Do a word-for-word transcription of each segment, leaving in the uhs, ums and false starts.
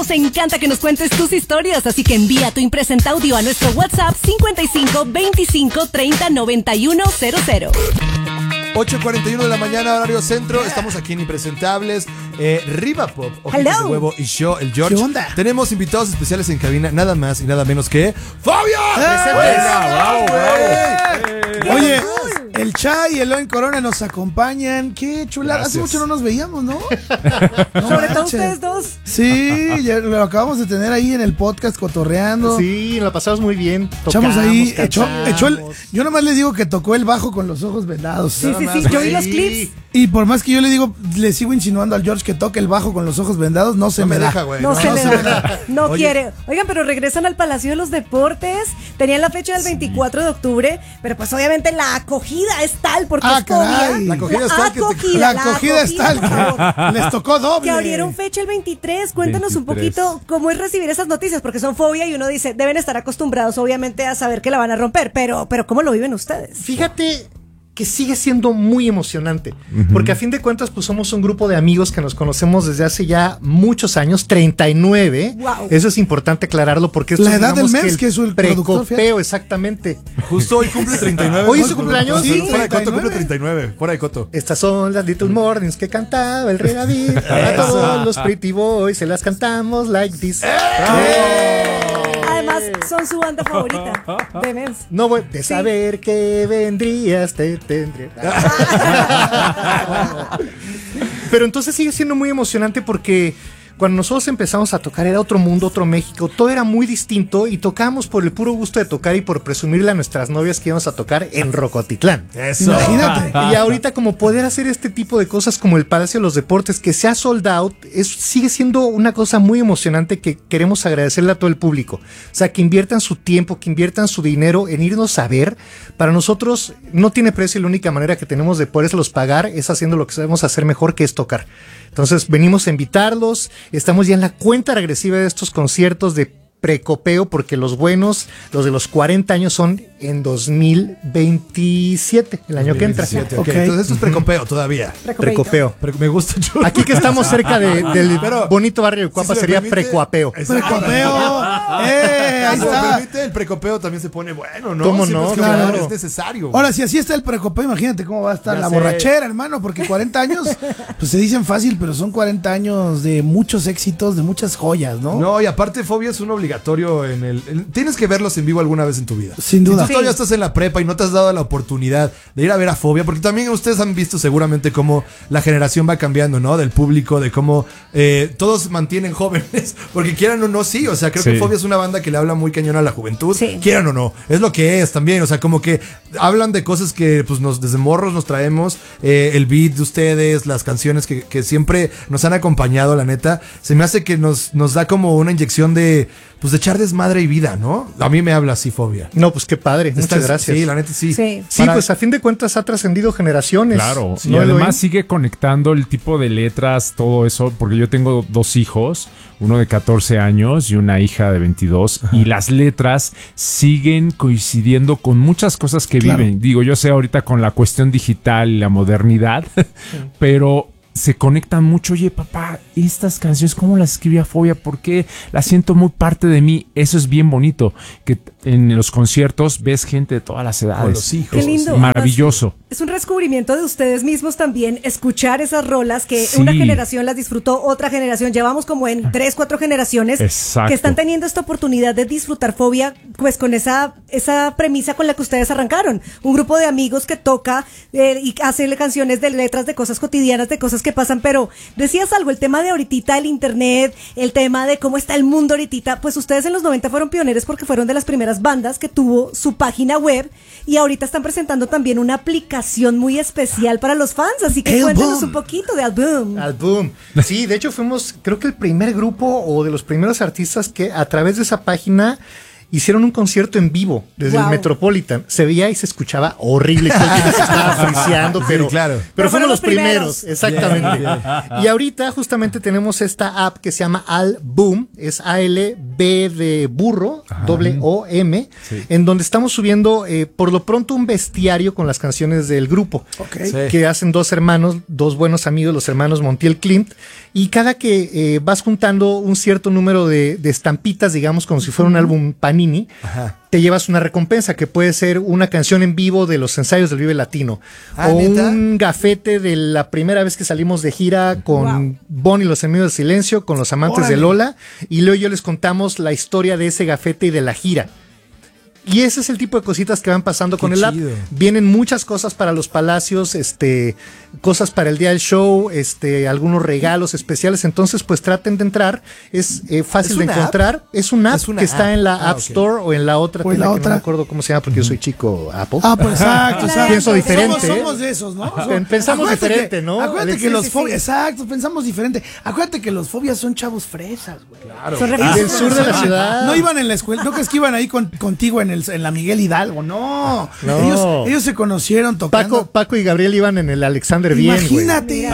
Nos encanta que nos cuentes tus historias, así que envía tu impresenta audio a nuestro WhatsApp cincuenta y cinco veinticinco treinta noventa y uno cero cero. ocho cuarenta y uno de la mañana, horario centro. Estamos aquí en Impresentables. Eh, Riva Pop, Ojitos de Huevo y yo, el George. ¿Qué onda? Tenemos invitados especiales en cabina, nada más y nada menos que ¡Fobia! ¡Eh! ¡Bravo, bravo! Oye, el Chay y el Eloy Corona nos acompañan. Qué chulada. Hace Gracias. mucho no nos veíamos, ¿no? No Sobre todo manches. ustedes dos. Sí, ya lo acabamos de tener ahí en el podcast cotorreando. Sí, la pasamos muy bien. Echamos ahí, Tocamos, echó, cantamos. echó el, yo nomás les digo que tocó el bajo con los ojos vendados. Sí, Nada sí, más. sí. Yo vi los Sí. clips. Y por más que yo le digo, le sigo insinuando al George que toque el bajo con los ojos vendados, no se No me, me da. deja, güey. No, No, se no le se me da. da. No Oye. quiere. Oigan, pero regresan al Palacio de los Deportes. Tenían la fecha del veinticuatro de octubre, pero pues obviamente la acogida es tal porque Ah, es Fobia. caray. La acogida es tal que te- acogida, La acogida es tal por favor. que les tocó doble. Que abrieron fecha el veintitrés. Cuéntanos un veintitrés. poquito cómo es recibir esas noticias, porque son Fobia y uno dice, deben estar acostumbrados obviamente a saber que la van a romper, pero, pero ¿cómo lo viven ustedes? Fíjate que sigue siendo muy emocionante, porque a fin de cuentas pues somos un grupo de amigos que nos conocemos desde hace ya muchos años, treinta y nueve. Wow. Eso es importante aclararlo porque esto La es, edad del digamos, mes, el que es el productor, precopeo, exactamente. Justo hoy cumple treinta y nueve. ¿Hoy es su cumpleaños? Sí, Sí, fuera de coto, treinta y nueve. cumple treinta y nueve. Fuera de coto. Estas son las Little Mornings que cantaba el Rey David. A todos los Pretty Boys se las cantamos like this. Además, son su banda favorita de Mens. No voy de saber que vendrías, te tendría. Pero entonces sigue siendo muy emocionante porque cuando nosotros empezamos a tocar era otro mundo, otro México, todo era muy distinto y tocábamos por el puro gusto de tocar y por presumirle a nuestras novias que íbamos a tocar en Rocotitlán. Eso. Imagínate. Y ahorita como poder hacer este tipo de cosas como el Palacio de los Deportes, que se ha sold out, es, sigue siendo una cosa muy emocionante que queremos agradecerle a todo el público. O sea, que inviertan su tiempo, que inviertan su dinero en irnos a ver. Para nosotros no tiene precio y la única manera que tenemos de poderlos pagar es haciendo lo que sabemos hacer mejor, que es tocar. Entonces venimos a invitarlos, estamos ya en la cuenta regresiva de estos conciertos de precopeo, porque los buenos, los de los cuarenta años son en dos mil veintisiete, el año que entra. veintisiete, ok. Ok. Entonces esto es precopeo todavía. Precopeo. Pero me gusta mucho. Aquí que estamos cerca de- del Pero, bonito barrio de Cuapa si se me sería permite- precuapeo. Precopeo. ¡Eh! Ahí Si me está. permite, el precopeo también se pone bueno, ¿no? ¿Cómo Sí, no? pues, que Claro. Es necesario. Ahora, si así está el precopeo, imagínate cómo va a estar Ya la sé. borrachera, hermano, porque cuarenta años, pues se dicen fácil, pero son cuarenta años de muchos éxitos, de muchas joyas, ¿no? No, y aparte Fobia es un obligatorio en el, en- tienes que verlos en vivo alguna vez en tu vida. Sin duda. Si tú todavía estás en la prepa y no te has dado la oportunidad de ir a ver a Fobia, porque también ustedes han visto seguramente cómo la generación va cambiando, ¿no? Del público, de cómo eh, todos mantienen jóvenes, porque quieran o no, sí, o sea, creo que Sí. Fobia es una banda que le habla muy cañón a la juventud, Sí. quieran o no, es lo que es también, o sea, como que hablan de cosas que pues nos desde morros nos traemos, eh, el beat de ustedes, las canciones que, que siempre nos han acompañado, la neta, se me hace que nos, nos da como una inyección de, pues de echar desmadre y vida, ¿no? A mí me habla así Fobia. No, pues qué padre, Está- muchas gracias. Sí, la neta sí. Sí. Sí, Para- pues a fin de cuentas ha trascendido generaciones. Claro, ¿No, y además Eloy? sigue conectando el tipo de letras, todo eso, porque yo tengo dos hijos, uno de catorce años y una hija de veintidós, y las letras siguen coincidiendo con muchas cosas que Claro. viven. Digo, yo sé ahorita con la cuestión digital y la modernidad, pero se conectan mucho. Oye, papá, estas canciones, ¿cómo las escribía Fobia? ¿Por qué? Las siento muy parte de mí. Eso es bien bonito, que en los conciertos ves gente de todas las edades. los hijos. Qué lindo. Maravilloso. Es un descubrimiento de ustedes mismos también, escuchar esas rolas que Sí. una generación las disfrutó, otra generación, llevamos como en tres, cuatro generaciones Exacto. que están teniendo esta oportunidad de disfrutar Fobia, pues con esa, esa premisa con la que ustedes arrancaron. Un grupo de amigos que toca eh, y hace canciones de letras de cosas cotidianas, de cosas que pasan, pero decías algo, el tema de ahorita, el internet, el tema de cómo está el mundo ahorita, pues ustedes en los noventa fueron pioneros porque fueron de las primeras bandas que tuvo su página web y ahorita están presentando también una aplicación muy especial para los fans, así que El cuéntanos boom. un poquito de Album. Album. Sí, de hecho fuimos, creo que el primer grupo o de los primeros artistas que a través de esa página hicieron un concierto en vivo desde Wow. el Metropolitan. Se veía y se escuchaba horrible, creo que se estaba friseando, Sí, pero, claro. pero, Pero fueron fueron los los primeros. primeros, exactamente. Bien, Y ahorita justamente tenemos esta app que se llama Album, es A L B B de burro, Ajá. doble O M, Sí. en donde estamos subiendo eh, por lo pronto un bestiario con las canciones del grupo. Ok. Sí. Que hacen dos hermanos, dos buenos amigos, los hermanos Montiel Klimt, y cada que eh, vas juntando un cierto número de, de estampitas, digamos, como si fuera un álbum Panini, Ajá. te llevas una recompensa que puede ser una canción en vivo de los ensayos del Vive Latino, Ah, o ¿neta? un gafete de la primera vez que salimos de gira con Wow. Bon y los Enemigos del Silencio, con los amantes Órale. de Lola, y luego yo les contamos la historia de ese gafete y de la gira. Y ese es el tipo de cositas que van pasando Qué con el app. chido. Vienen muchas cosas para los palacios, este, cosas para el día del show, este, algunos regalos especiales. Entonces, pues traten de entrar. Es eh, fácil ¿Es de una encontrar. Es una app Es una que está app. en la Ah, App ok. Store o en la otra O en tienda la que no otra. me acuerdo cómo se llama porque yo soy chico Apple. Ah, pues exacto, exacto. Pienso diferente, Somos, ¿eh? somos de esos, ¿no? Pen- pensamos Acuérdate diferente, que- ¿no, Acuérdate Alex? que Sí, los sí, fobias, exacto, pensamos diferente. Acuérdate que los fobias son chavos fresas, güey. Son Del refrescos. sur de la ciudad. No iban en la escuela, no crees que iban ahí con- contigo en, el, en la Miguel Hidalgo, no. No. Ellos, ellos se conocieron tocando. Paco, Paco y Gabriel iban en el Alexander Bien, güey. Imagínate.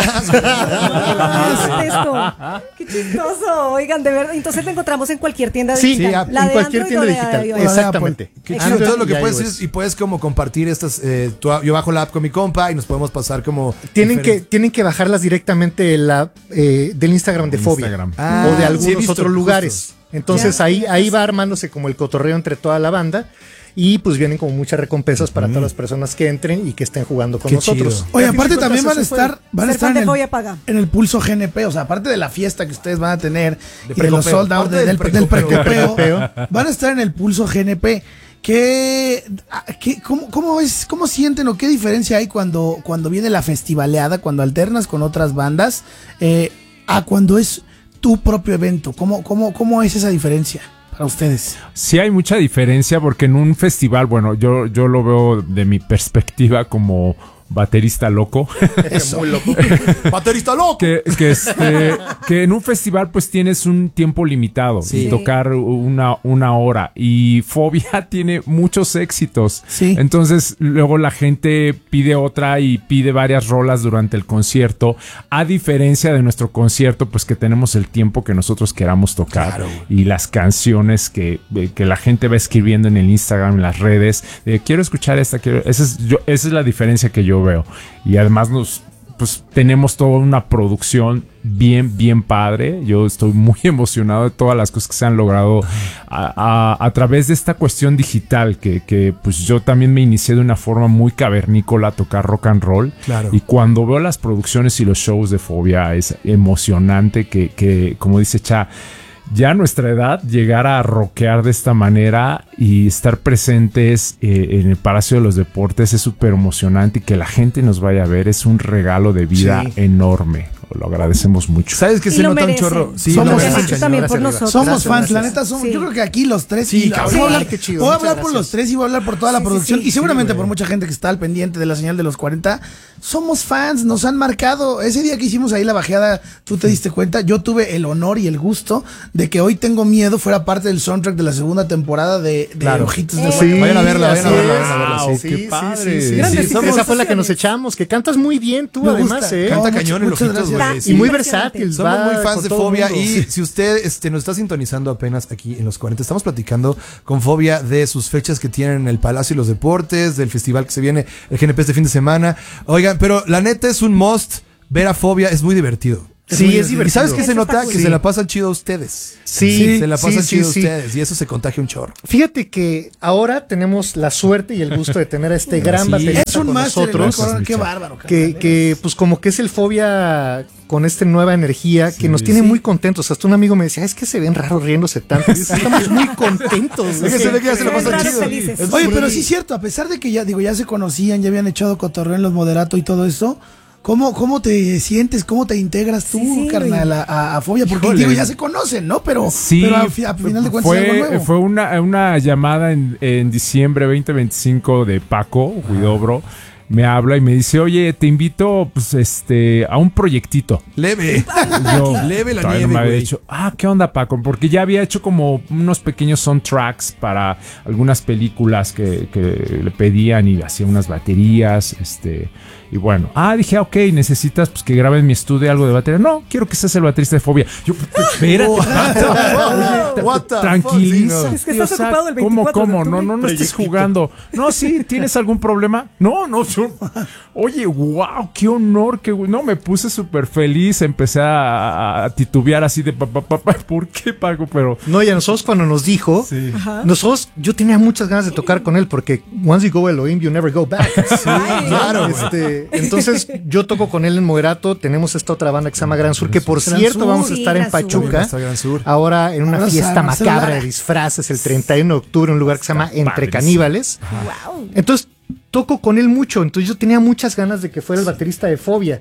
¿Qué es esto? Qué chistoso. Oigan, de verdad. Entonces la encontramos en cualquier tienda Sí, digital. sí, La en de cualquier Android tienda o de digital. iOS. Exactamente. Qué Android chido. Entonces lo que y puedes iOS. es, y puedes como compartir estas, eh, tú- yo bajo la app con mi compa y nos podemos pasar como... Tienen que, diferentes- tienen que bajarlas directamente de la, eh, del Instagram de Fobia Instagram. Ah, o de sí, he algunos visto, otros justo. lugares. Entonces Ya. ahí, ahí va armándose como el cotorreo entre toda la banda y pues vienen como muchas recompensas para todas las personas que entren y que estén jugando con Qué nosotros. chido. Oye, Y a fin de aparte cuentas, también van a eso fue- estar, van a Ser estar fan en de el, Fobia paga. en el Pulso G N P, o sea, aparte de la fiesta que ustedes van a tener De y de los precopeo. sold out Aparte de- del del, del precopeo. precopeo, van a estar en el Pulso G N P. ¿Qué, ah, qué- cómo, cómo es, cómo sienten o qué diferencia hay cuando, cuando viene la festivaleada, cuando alternas con otras bandas, eh, a cuando es tu propio evento? ¿Cómo, cómo, cómo es esa diferencia para ustedes? Sí hay mucha diferencia porque en un festival, bueno, yo, yo lo veo de mi perspectiva como baterista loco. Eso. ¡Baterista loco! que, que, este, que en un festival pues tienes un tiempo limitado Sí. y tocar una, una hora y Fobia tiene muchos éxitos. Sí. Entonces luego la gente pide otra y pide varias rolas durante el concierto, a diferencia de nuestro concierto pues que tenemos el tiempo que nosotros queramos tocar. Claro. Y las canciones que, que la gente va escribiendo en el Instagram, en las redes, de quiero escuchar esta, quiero, esa es, yo, esa es la diferencia que yo veo. Y además nos, pues tenemos toda una producción bien, bien padre. Yo estoy muy emocionado de todas las cosas que se han logrado a, a, a través de esta cuestión digital, que, que pues yo también me inicié de una forma muy cavernícola a tocar rock and roll. Claro. Y cuando veo las producciones y los shows de Fobia es emocionante que, que como dice Cha, ya a nuestra edad llegar a rockear de esta manera y estar presentes eh, en el Palacio de los Deportes es súper emocionante y que la gente nos vaya a ver es un regalo de vida Sí. enorme. Lo agradecemos mucho. ¿Sabes que Y se lo nota un merecen. chorro? Sí, Somos lo fans. merecen, Gracias también por Gracias, nosotros. Somos Gracias, fans, la gracias. neta, somos, Sí. yo creo que aquí los tres, Sí, y cabrón. voy a hablar, Ay, qué chido, voy a muchas hablar por gracias. los tres y voy a hablar por toda la Sí, sí, producción sí. y seguramente Sí, por güey. mucha gente que está al pendiente de la señal de los cuarenta. Somos fans, nos han marcado. Ese día que hicimos ahí la bajeada, tú te diste cuenta, yo tuve el honor y el gusto de que Hoy Tengo Miedo fuera parte del soundtrack de la segunda temporada de, de Claro. Ojitos de Eh. Fuego. Vayan a verla, vayan a así verla, es. vayan a verla, Wow, sí. qué Sí, sí, padre. sí, sí, Grandes sí. Esa fue la que nos presentaciones. echamos, que cantas muy bien tú, Me además, gusta. ¿eh? Canta No, cañón en muchas Ojitos, gracias. güey. Sí. Y muy Impresionante. versátil. Somos va muy fans con de todo el Fobia mundo. y si usted este, nos está sintonizando apenas aquí en los cuarenta, estamos platicando con Fobia de sus fechas que tienen en el Palacio de los Deportes, del festival que se viene, el G N P este fin de semana. Oigan, pero la neta es un must ver a Fobia, es muy divertido. Sí, muy es ¿Y divertido. sabes qué se Eso está nota? cool. Que Sí. se la pasan chido ustedes. Sí, se la sí, pasan sí, chido sí. ustedes y eso se contagia un chorro. Fíjate que ahora tenemos la suerte y el gusto de tener a este gran Sí. baterista Es un con máster, nosotros. ¿no? Qué Muchas. bárbaro. Que, carnal. que pues como que es el Fobia con esta nueva energía que nos tiene Sí. muy contentos. Hasta un amigo me decía, es que se ven raros riéndose tanto. Y estamos muy contentos. Es que se ve que ya se la Se ven pasan raros chido. felices. Es Oye, puro pero de- sí es cierto, a pesar de que ya, digo, ya se conocían, ya habían echado cotorreo en los moderato y todo eso, ¿cómo, cómo te sientes, cómo te integras tú, Sí, sí, carnal, a, a- a Fobia? Porque Híjole. digo, ya se conocen, ¿no? Pero, Sí, pero a, fi- a final de cuentas es algo fue, nuevo. fue una, una llamada en, en diciembre veinte veinticinco de Paco Huidobro. Me habla y me dice, oye, te invito pues este a un proyectito. Leve. Yo Leve la todavía nieve, no me había güey. dicho, ah, ¿qué onda, Paco? Porque ya había hecho como unos pequeños soundtracks para algunas películas que, que le pedían y hacía unas baterías, este, y bueno, ah, dije, ok, necesitas pues que grabe en mi estudio algo de batería. No, quiero que seas el baterista de Fobia. Yo, espérate, Paco. What the Tranquiliza. fuck, sí, no. Es que estás ocupado el ¿Cómo, veinticuatro cómo? de No, octubre. no, no estés jugando. No, sí, ¿tienes algún problema? No, no. Yo, oye, wow, qué honor. Qué, no, me puse súper feliz. Empecé a, a titubear así de papá, papá, ¿por qué pago? Pero No, y a nosotros cuando nos dijo, nosotros, yo tenía muchas ganas de tocar con él porque once you go Elohim, you never go back. Claro, güey. Este, entonces yo toco con él en Moderato, tenemos esta otra banda que se llama Gran Sur, que por Gran cierto Sur. vamos a Sí, estar en Gran Sur. Pachuca, Está Gran Sur. ahora en una Ahora fiesta San Marcelo macabra Lara. de disfraces el treinta y uno de octubre, en un lugar que se llama Entre padrísimo. Caníbales. Wow. Entonces toco con él mucho, entonces yo tenía muchas ganas de que fuera el baterista de Fobia.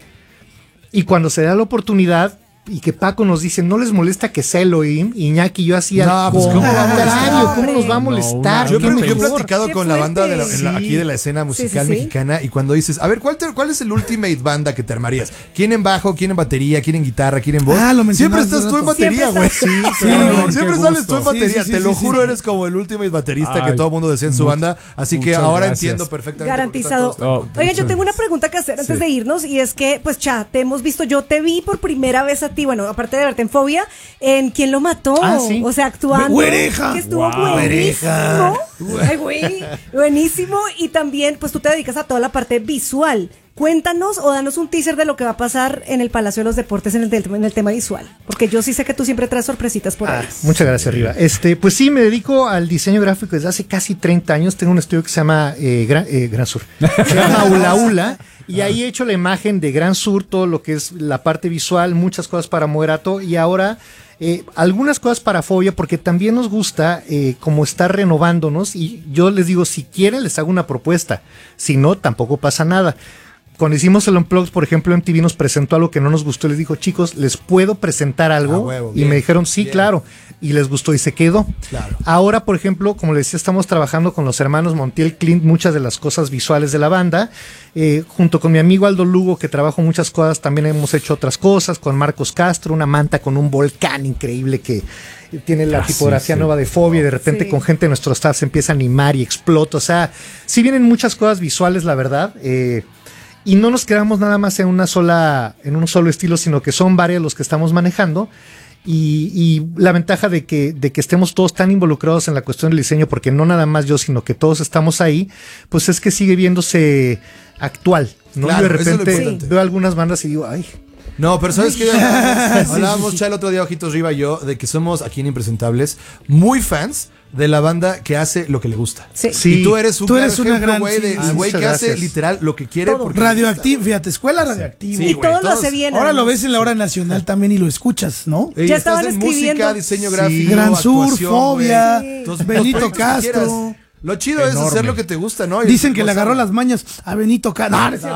Y cuando se da la oportunidad y que Paco nos dice, no les molesta que sea Elohim, Iñaki y yo hacía, No, pues, ¿cómo va a molestar? ¿cómo nos va a molestar? Yo, No, he- una yo he mejor. platicado Qué con la banda de la- fuerte. en la- Sí. aquí de la escena musical sí, sí. mexicana y cuando dices, a ver, ¿cuál, te- ¿cuál es el ultimate banda que te armarías? ¿Quién en bajo, quién en batería, quién en guitarra, quién en voz? Ah, lo Siempre mencionaste estás tú en hace rato. batería, güey. Siempre Sí, claro, güey. qué Siempre gusto. sales tú en batería. Sí, sí, te sí, lo sí, juro, sí. eres como el ultimate baterista que Ay, todo el mundo desea en su mu- banda. Así que muchas ahora gracias. entiendo perfectamente. Garantizado. por qué están todos tan Oh, Oigan, yo tengo una pregunta que hacer antes Sí. de irnos y es que, pues, cha, te hemos visto, yo te vi por primera vez a ti, bueno, aparte de verte en Fobia, en ¿Quién lo mató? Ah, sí. O sea, actuando. Güereja. Que estuvo Wow. buenísimo. Ay, güey. Buenísimo. Y también, pues, tú te dedicas a toda la parte visual. Cuéntanos o danos un teaser de lo que va a pasar en el Palacio de los Deportes en el, del- en el tema visual. Porque yo sí sé que tú siempre traes sorpresitas por ahí. Ah, muchas gracias, Riva. Este, pues sí, me dedico al diseño gráfico desde hace casi treinta años. Tengo un estudio que se llama eh, Gran, eh, Gran Sur. Se llama Ula Ula. Y ahí he hecho la imagen de Gran Sur, todo lo que es la parte visual, muchas cosas para Moderato. Y ahora eh, algunas cosas para Fobia, porque también nos gusta eh, como estar renovándonos. Y yo les digo, si quieren, les hago una propuesta. Si no, tampoco pasa nada. Cuando hicimos el Unplugged, por ejemplo, M T V nos presentó algo que no nos gustó. Les dijo, chicos, ¿les puedo presentar algo? Ah, huevo, y bien, me dijeron, sí, bien. claro. Y les gustó y se quedó. Claro. Ahora, por ejemplo, como les decía, estamos trabajando con los hermanos Montiel Clint, muchas de las cosas visuales de la banda. Eh, junto con mi amigo Aldo Lugo, que trabajo muchas cosas, también hemos hecho otras cosas. Con Marcos Castro, una manta con un volcán increíble que tiene la Ah, sí, tipografía sí. nueva de Fobia y de repente Sí. con gente de nuestro staff se empieza a animar y explota. O sea, sí vienen muchas cosas visuales, la verdad. Eh, y no nos quedamos nada más en una sola, en un solo estilo, sino que son varios los que estamos manejando. Y, y la ventaja de que, de que estemos todos tan involucrados en la cuestión del diseño, porque no nada más yo, sino que todos estamos ahí, pues es que sigue viéndose actual, ¿no? Claro, Yo de eso es lo repente importante. veo algunas bandas y digo, ay, No, pero sabes que hablábamos, hablábamos Cha, el otro día, Ojitos Riva y yo, de que somos aquí en Impresentables muy fans de la banda que hace lo que le gusta. Sí. Sí. Y tú eres un Tú gran eres una ejemplo, gran- güey, de sí, de güey muchas que hace gracias. literal lo que quiere. Todo. porque le Radioactivo, fíjate, escuela radioactiva. Sí, y güey, todo lo todos- hace bien. Ahora lo además. ves en la hora nacional también y lo escuchas, ¿no? gusta. Y Ya estás estaban en escribiendo. música, diseño Sí. gráfico, Gran Sur, actuación, Fobia, güey. Sí. Entonces, Benito los proyectos que Castro. quieras. Lo chido es Enorme. hacer lo que te gusta, ¿no? Y Dicen que le gozar. agarró las mañas a Benito Castro. No, no es cierto.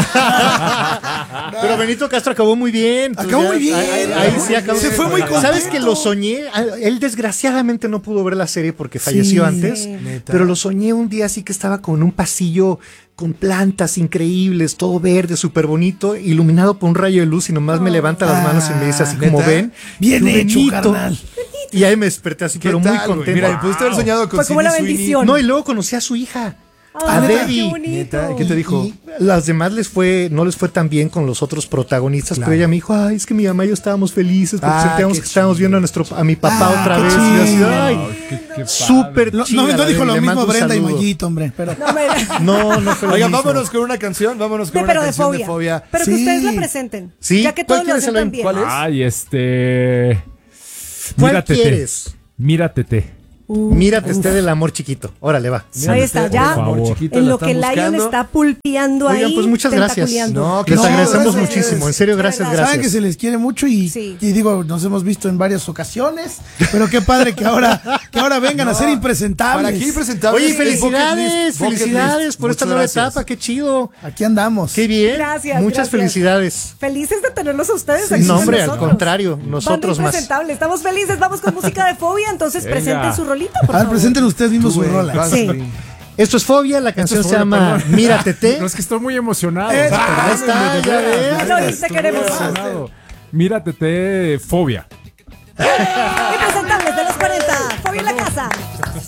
pero Benito Castro acabó muy bien. Entonces Acabó ya- muy bien. Ahí, ahí sí acabó. Se fue muy contento. ¿Sabes que lo soñé? Ah, Él desgraciadamente no pudo ver la serie porque falleció Sí. antes, Neta. pero lo soñé un día así que estaba como en un pasillo con plantas increíbles, todo verde, súper bonito, iluminado por un rayo de luz y nomás me levanta las manos y me dice así como ¿Neta? ven. Bien yo, hecho, Benito. carnal. Y ahí me desperté así, ¿Qué pero tal, muy güey? contento. Mira, pudiste haber soñado con Fue como la Sidney Sweeney. bendición. No, y luego conocí a su hija. Ah, a neta, Debbie. qué bonito. Neta, ¿qué te dijo? Y las demás les fue, no les fue tan bien con los otros protagonistas, Claro. pero ella me dijo, ay, es que mi mamá y yo estábamos felices porque Ah, sentíamos qué que estábamos chido. viendo a nuestro, a mi papá Ah, otra qué vez. Y yo así, chido. ay, Qué- qué padre. súper No, chida. no, no la dijo Debbie, lo le mismo mando un Brenda y saludo. Mayito, hombre. Pero No, me- No, no fue lo Oigan, mismo. vámonos con una canción, vámonos con de- una pero de canción fobia. de fobia. Pero que Sí. ustedes la presenten. Sí. Ya que ¿Cuál todos lo quieres, hacen Eloy? tan bien. ¿Cuál es? Ay, este. ¿Cuál Mírate, quieres? Mírate. Mírate, esté del amor chiquito. Órale, va. Ahí está, Por ya. favor, En chiquito, En la lo que están Lion buscando. está pulpeando ahí. Oigan, pues muchas gracias. tentaculeando. No, qué Les No, agradecemos gracias. muchísimo. En serio, gracias, verdad. saben que gracias. se les quiere mucho y, Sí. y digo, nos hemos visto en varias ocasiones, pero qué padre que ahora, que ahora vengan a ser impresentables. Para aquí impresentables. Oye, es bucket felicidades, list, bucket felicidades list. por esta Muchas nueva gracias. etapa, qué chido. Aquí andamos. Qué bien. Gracias, Muchas gracias. felicidades. Felices de tenerlos a ustedes aquí No, con hombre, al nosotros. contrario, nosotros Banda más. impresentable. Estamos felices, vamos con música de fobia, entonces Venga. presenten su rolita, por A ver, favor. presenten ustedes mismos Tú, su güey, rola. vas, Sí. güey. Esto es Fobia, la canción Esto se fue, llama perdón. Mírate Te. No, es que estoy muy emocionado. Eh, ahí está, ya ves. No, y te Estoy queremos. muy emocionado. Mírate, te fobia. Impresentables de los cuarenta. Fobia en la casa.